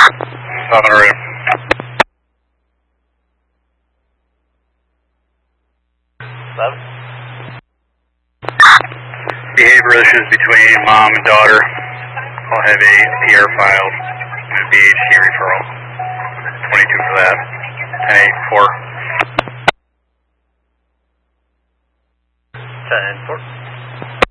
Southern Rim. Behavior issues between mom and daughter. I'll have a PR filed and a BHC referral. 22 for that. 10-8-4.